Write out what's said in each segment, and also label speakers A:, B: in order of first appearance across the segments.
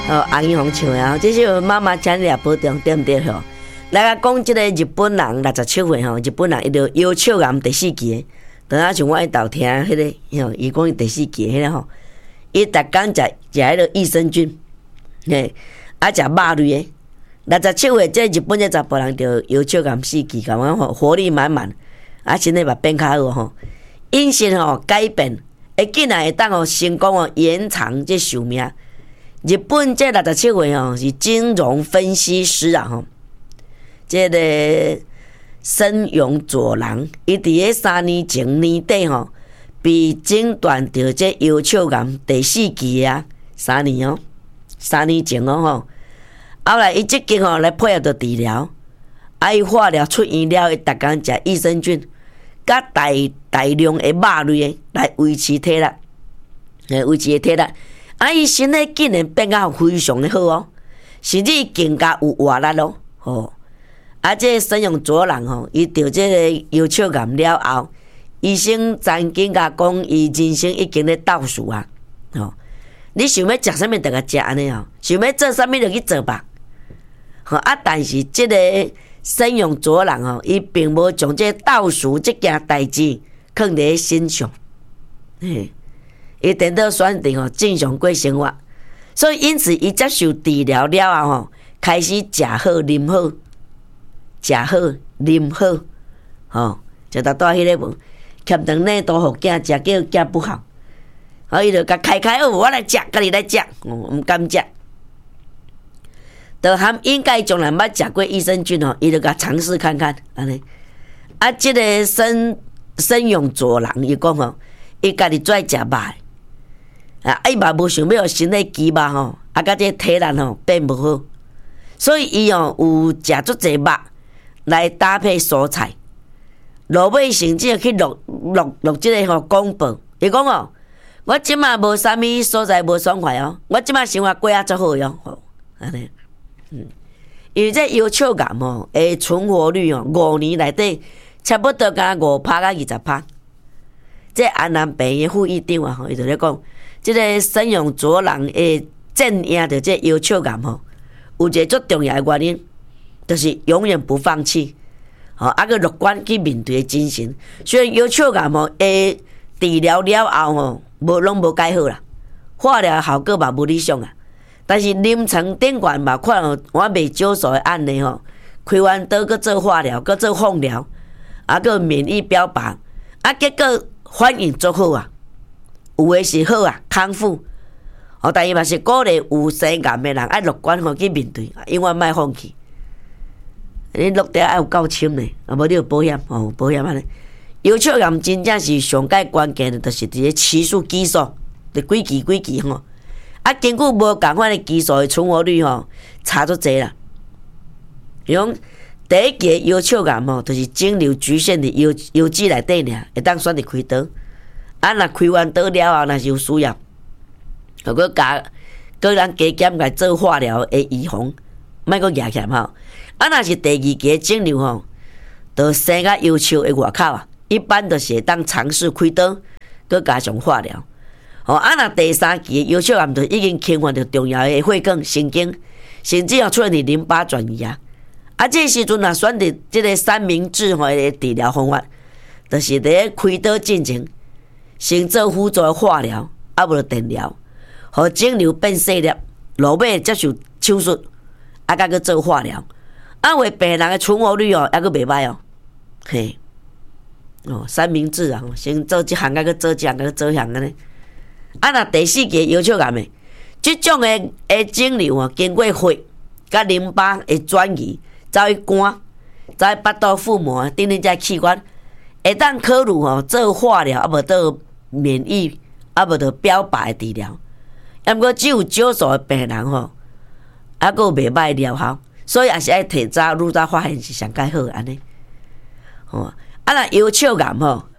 A: 洪一峰唱的这首妈妈请你来保重，对不对吼？来讲这个日本人67岁吼，日本人伊就腰笑癌第4期的，等下像我一道听迄个吼，伊讲伊第4期迄个吼，伊逐工食迄个益生菌，嘿，食肉类的。67岁这日本这查甫人就腰笑癌4期，感觉吼活力满满，身体嘛变较好吼，饮食吼改变。会竟然会当哦成功哦延长这寿命。日本这67岁哦是金融分析师啊吼，这个森永佐郎，伊伫个3年前年底吼被诊断到这腰笑癌第4期啊，3年哦，3年前哦吼，后来伊即间吼来配合着治疗，伊化疗出院了，伊逐工食益生菌。甲大量的肉类来维持体力，维持体力。伊身体竟然变甲非常的好哦，甚至更加有活力咯。吼，这沈永佐人吼，伊得这个腰笑癌了后，医生曾经甲讲，伊人生已经咧倒数啊。吼，你想要食啥物，就甲食安尼哦；想要做啥物，就去做吧。吼，但是这个。沈永佐人吼，伊并无将这倒数这件代志放伫心上，伊等到选择吼正常过生活，所以因此伊接受治疗了后吼，开始食好、啉好、食好、啉好，吼，就达到迄个无欠长内都互囝食，叫囝不好，伊就甲开我来食，甲你来食，毋敢食。就含应该从来捌食过益生菌吼，伊就甲尝试看看安尼。这个沈永佐人伊讲吼，伊家己最爱食肉的，伊嘛无想要身体肌肉吼，甲这体力吼变无好，所以伊吼有食足济肉来搭配蔬菜。落尾甚至去录这个广播，伊讲哦，我即马无啥物所在无爽快哦，我即马生活过足好哟，吼安尼。因为这腰笑癌吼，的存活率哦，5年内底差不多敢5%到20%。这安南病院副院长啊吼，伊就咧讲，这个沈永佐人会战胜着这腰笑癌吼，有一个最重要的原因，就是永远不放弃，个乐观去面对的精神。虽然腰笑癌吼，会治疗了后吼，拢无改好啦，化疗效果嘛无理想啊。但是临床顶悬嘛，看到我袂少数的案例吼，开完刀搁做化疗，搁做放疗，搁免疫标靶，结果反应足好啊，有诶是好啊，康复。但伊嘛是鼓励有生癌的人爱乐观去面对，永远莫放弃。你落地爱有够深呢，无你有保险保险安尼。腰笑癌真正是上界关键的，就是伫个期数基数，就几期吼。根据无共款的技术的存活率吼，差足济啦。比如第一期的腰笑癌吼，就是肿瘤局限伫腰子内底尔，会当选择开刀。若开完刀了后，若是有需要，就搁加咱加减来做化疗的预防，莫搁压起来吼。若是第2期的肿瘤吼，就生到腰笑的外口啊，一般就是会当尝试开刀，搁加上化疗。若第3期的腰笑癌就已经侵犯到重要的血管、神经，甚至出现淋巴转移啊！这时阵若选择这个三明治的治疗方法，就是伫开刀进前，先做辅助的化疗，无就电疗，互肿瘤变细粒，落尾接受手术，甲去做化疗，为病人的存活率还佫袂歹哦，嘿，三明治啊，先做这项，去做这项，去做这项安尼。若第4期腰笑癌的，这种的肿瘤经过血甲淋巴的转移，走去肝，走去巴肚、腹膜等等这器官，会当考虑做化疗，无做免疫，无做标靶的治疗。毋过只有少数的病人佫有袂歹疗效，所以也是爱提早愈早发现是上介好安尼。若腰笑癌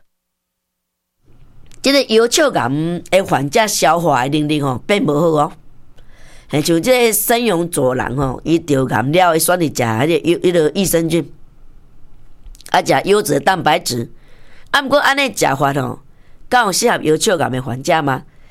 A: 这个腰笑癌的患者消化的能力变无好哦。像这个沈永佐人伊得癌了，伊选择食迄个益生菌，食优质的蛋白质。毋过安尼食法敢有适合腰笑癌的患者吗？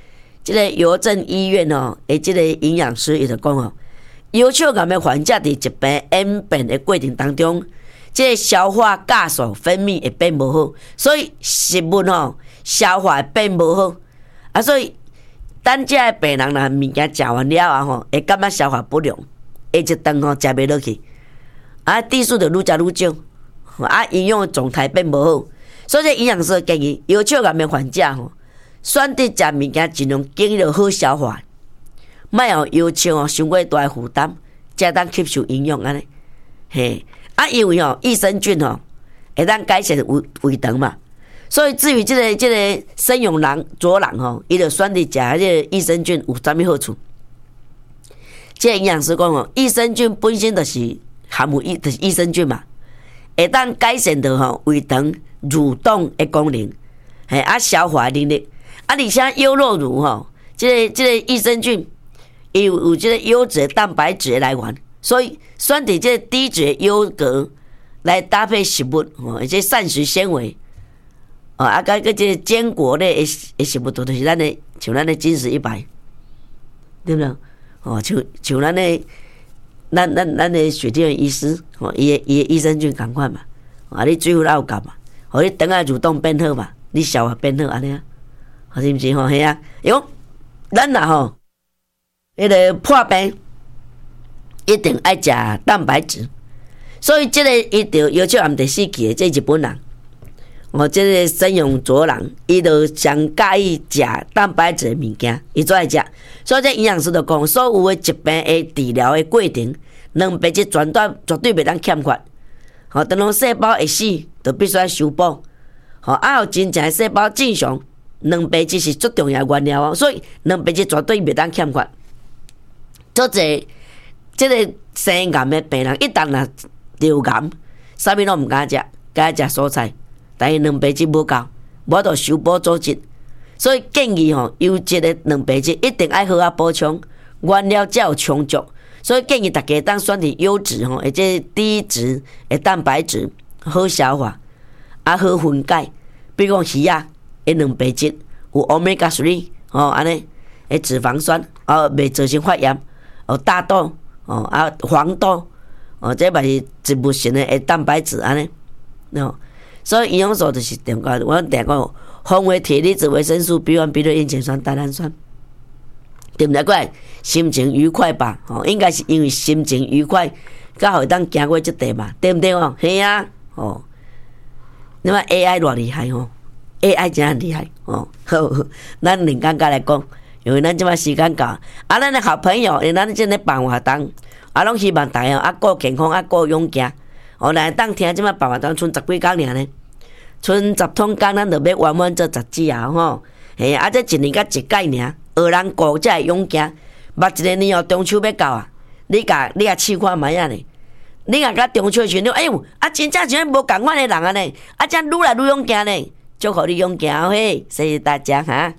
A: 这个邮政医院哦，这个营养师伊就讲哦，腰笑癌的患者伫疾病演变的过程当中，这个消化酵素分泌会变无好，所以食物哦消化会变无好啊，所以咱这个病人若物件食完了啊吼，会感觉消化不良，下一顿吼食袂落去，啊，滴数就愈食愈少，啊，营养的状态变无好，所以这营养师建议腰笑癌的患者吼，选择食物件尽量经历好消化，莫互腰笑哦伤过大的负担，才当吸收营养安尼，嘿，啊，因为吼益生菌吼会当改善胃肠嘛。所以至于这个生勇人左人吼，伊就选择食这个益生菌有啥物好处？这个营养师讲吼，益生菌本身就是含有就是益生菌嘛，会当改善到吼胃肠蠕动的功能，嘿啊消化能力，啊而且优酪乳吼，这个益生菌伊有这个优质的蛋白质的来源，所以选择这个低脂的优格来搭配食物吼，而且膳食纤维。啊，甲这个坚果类的食物，就是咱的像咱的金石100，对不对？哦，像咱的咱的血店医师，哦，伊的益生菌同款嘛，啊，你水分也有够嘛，互你肠仔蠕动变好嘛，你消化变好安尼啊，是毋是吼？嘿啊，哟，咱若吼，迄个破病一定爱食蛋白质，所以这个伊就要求俺们第4期的这日本人。这个生勇左人，伊就上介意食蛋白质的物件，伊最爱食。所以这营养师就讲，所有的疾病的治疗的过程，蛋白质绝对袂当欠缺。等到细胞会死，就必须要修补。有真正的细胞正常，蛋白质是最重要的原料哦。所以蛋白质绝对袂当欠缺。做这个生癌的病人，一旦若得癌，啥物拢毋敢食，该食蔬菜。但是蛋白质无够，无就修补组织，所以建议吼优质的蛋白质一定爱好啊补充，原料才有充足。所以建议大家当选择优质吼，或者低脂的蛋白质，好消化，啊好分解。比如讲鱼啊，的蛋白质有 omega 3哦，安尼的脂肪酸，袂造成发炎，大豆啊黄豆这嘛是植物性的蛋白质安尼，所以营养素就是重要。我定讲，红维铁离子、维生素 B1、B6、烟碱酸、单氨酸，对不对？过来心情愉快吧？应该是因为心情愉快，才会当行过这地嘛，对不对？嘿啊，你看 AI 偌厉害，AI 真厉害好，咱另讲来讲，因为咱即马时间到，咱的好朋友，因为咱正咧办活动，拢希望大家顾健康，顾勇健。来当听即马办活动，剩10几天尔呢，剩10通工，咱就要完做10支啊吼。嘿，这一年甲一届尔，学人顾才会勇健。目一个年中秋要到啊，你甲试看卖啊呢？你甲中秋时阵，哎呦，真正像无共款的人啊呢，这愈来愈勇健呢，祝福你勇健嘿，谢谢大家哈。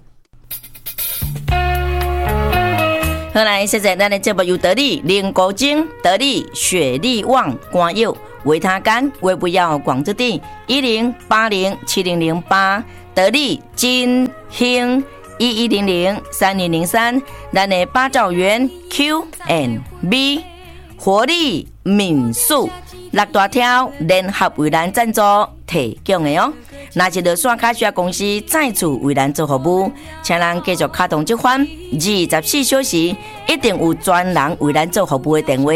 A: 好来，现在咱的节目由得力灵骨精、得力雪力旺、肝药、维他肝、胃不药广之地10807008，得力金兴11003203，咱的八兆元 Q&B 活力民宿6大条联合为咱赞助提供的哦。若是着线卡需要公司再次为咱做服务，请人继续卡通这款24小时一定有专人为咱做服务的电话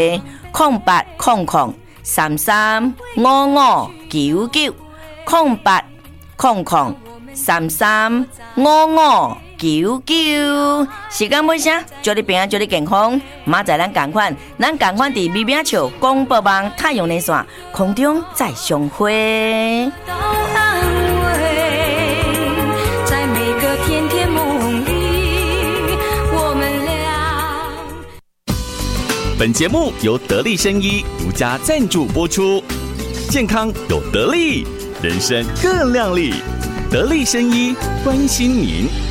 A: 0800335599 0800335599。时间尾声，祝你平安，祝你健康。明仔咱同款伫美美笑广播网太阳连线空中再相会。
B: 本节目由得力生医独家赞助播出，健康有得力，人生更亮丽。得力生医关心您。